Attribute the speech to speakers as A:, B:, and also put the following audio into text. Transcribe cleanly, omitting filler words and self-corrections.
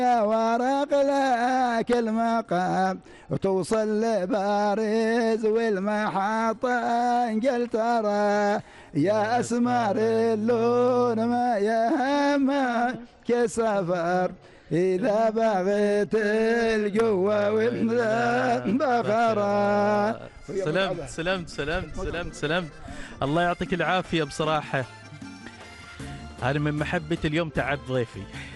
A: يا ورق لك المقام وتوصل لباريس والمحطة قلت ترى يا أسمر اللون ما يهمك سفر إذا بغيت القوة والبخرة.
B: سلمت. الله يعطيك العافية. بصراحة هذا من محبة اليوم تعب ضيفي.